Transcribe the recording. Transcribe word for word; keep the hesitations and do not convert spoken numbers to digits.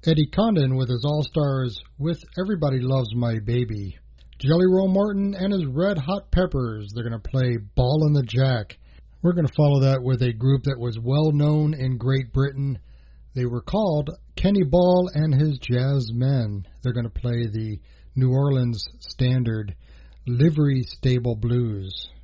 Eddie Condon with his All-Stars with Everybody Loves My Baby. Jelly Roll Morton and his Red Hot Peppers, they're going to play Ball in the Jack. We're going to follow that with a group that was well known in Great Britain. They were called Kenny Ball and his Jazz Men. They're going to play the New Orleans standard Livery Stable Blues.